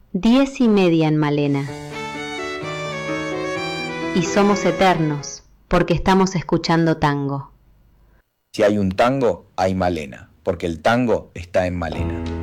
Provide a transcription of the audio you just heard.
10:30 en Malena. Y somos eternos, porque estamos escuchando tango. Si hay un tango, hay Malena, porque el tango está en Malena.